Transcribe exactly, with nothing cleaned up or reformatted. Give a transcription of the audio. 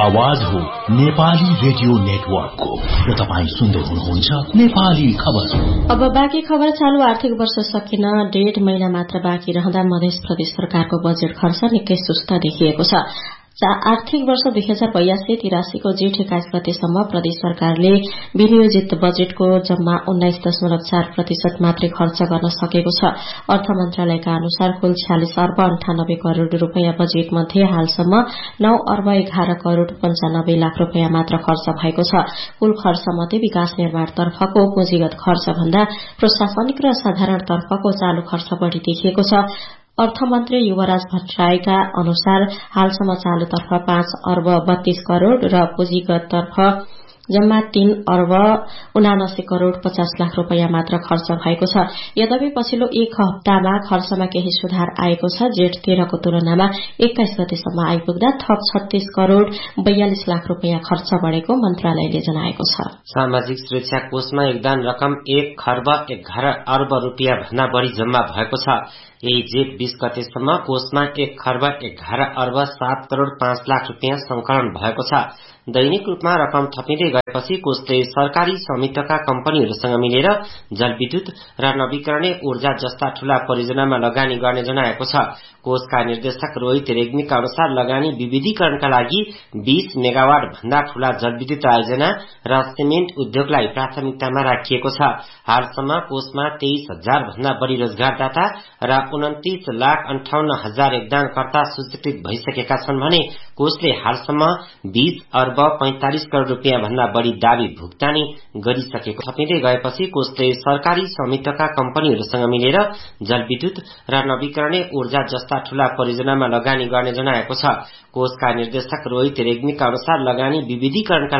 आवाज हो नेपाली रेडियो नेटवर्कको र तपाईँ सुन्दै हुनुहुन्छ नेपाली खबर। अब बाँकी खबर चालू आर्थिक वर्ष सकिन डेढ़ महिना मात्र बाँकी रहँदा मध्य प्रदेश सरकारको बजेट खर्च निकै सुस्त देखिएको छ। आर्थिक वर्ष दुई हजार बयासी तिरासीको जेठ एक्काइस गतेसम्म प्रदेश सरकारले विनियोजित बजेटको जम्मा उन्नाइस दशमलव चार प्रतिशत मात्रै खर्च गर्न सकेको छ। अर्थ मन्त्रालयका अनुसार कुल छ्यालिस अर्ब अन्ठानब्बे करोड़ रूपियाँ बजेट मध्ये हालसम्म नौ अर्ब एघार करोड़ पञ्चानब्बे लाख रूपियाँ मात्र खर्च भएको छ। कुल खर्च मध्ये विकास निर्माण तर्फको पुँजीगत खर्च भन्दा प्रशासनिक र साधारण तर्फको चालू खर्च बढ़ी देखिएको छ। अर्थमन्त्री युवराज भट्टराईका अनुसार हालसम्म चालूतर्फ पाँच अर्ब बत्तीस करोड़ र पुँजीगत तर्फ जम्मा तीन अर्ब उनासी करोड़ पचास लाख रूपियाँ मात्र खर्च भएको छ। यद्यपि पछिल्लो एक हप्तामा खर्चमा केही सुधार आएको छ। जेठ तेह्रको तुलनामा एक्काइस गतेसम्म आइपुग्दा थप छत्तीस करोड़ बयालिस लाख रूपियाँ खर्च बढ़ेको मन्त्रालयले जनाएको छ। सामाजिक सुरक्षा कोषमा योगदान रकम एक खर्ब एघार अर्ब रूपियाँ भन्दा बढ़ी जम्मा भएको छ। यही जेठ बीस गतेसम्म कोषमा एक खर्ब एघार अर्ब सात करोड़ पाँच लाख रूपियाँ संकलन भएको छ। दैनिक रूपमा रकम थपिँदै गएपछि कोषले सरकारी स्वामित्वका कम्पनीहरूसँग मिलेर जलविद्युत र नवीकरणीय ऊर्जा जस्ता ठूला परियोजनामा लगानी गर्ने जनाएको छ। कोषका निर्देशक रोहित रेग्मीका अनुसार लगानी विविधीकरणका लागि बीस मेगावाट भन्दा ठूला जलविद्युत आयोजना र सिमेन्ट उद्योगलाई प्राथमिकतामा राखिएको छ। हालसम्म कोषमा तेइस हजार भन्दा बढ़ी रोजगारदाता र उन्तीस लाख अन्ठाउन्न हजार योगदानकर्ता सूचीकृत भइसकेका छन् भने कोषले हालसम्म बीस अर्ब पैंतालिस करोड़ रूपियाँ भन्दा बढ़ी दावी भुक्तानी गरिसकेको थपिँदै गएपछि कोषले सरकारी स्वामित्वका कम्पनीहरूसँग मिलेर जलविद्युत र नवीकरणीय ऊर्जा जस्ता ठूला परियोजनामा लगानी गर्ने जनाएको छ। कोषका निर्देशक रोहित रेग्मीका अनुसार लगानी विविधीकरणका